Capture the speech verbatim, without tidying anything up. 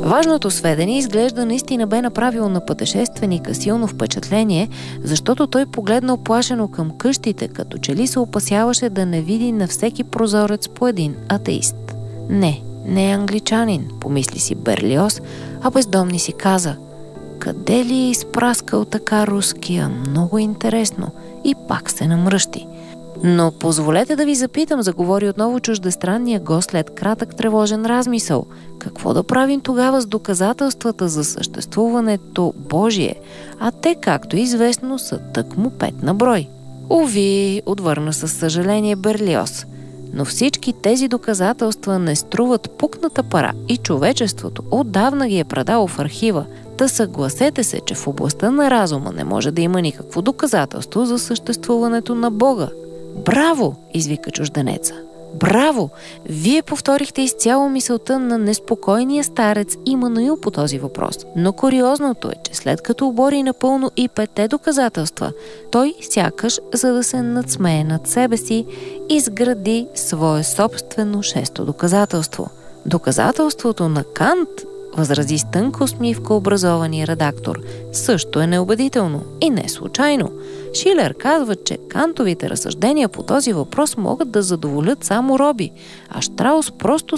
Важното сведение изглежда наистина бе направило на пътешественика силно впечатление, защото той погледна оплашено към къщите, като че ли се опасяваше да не види на всеки прозорец по един атеист. Не, не е англичанин, помисли си Берлиоз, а бездомни си каза: къде ли е изпраскал така руския? Много интересно. И пак се намръщи. Но позволете да ви запитам, заговори отново чуждестранния гост след кратък тревожен размисъл. Какво да правим тогава с доказателствата за съществуването Божие? А те, както е известно, са тъкмо пет на брой. Уви, отвърна със съжаление Берлиоз. Но всички тези доказателства не струват пукната пара и човечеството отдавна ги е предало в архива. Та съгласете се, че в областта на разума не може да има никакво доказателство за съществуването на Бога. Браво! Извика чужденеца. Браво! Вие повторихте изцяло мисълта на неспокойния старец Имануил по този въпрос. Но куриозното е, че след като обори напълно и петте доказателства, той сякаш, за да се надсмее над себе си, изгради свое собствено шесто доказателство. Доказателството на Кант, възрази с тънка усмивка образования редактор, също е неубедително и не случайно. Шилер казва, че Кантовите разсъждения по този въпрос могат да задоволят само роби, а Щраус просто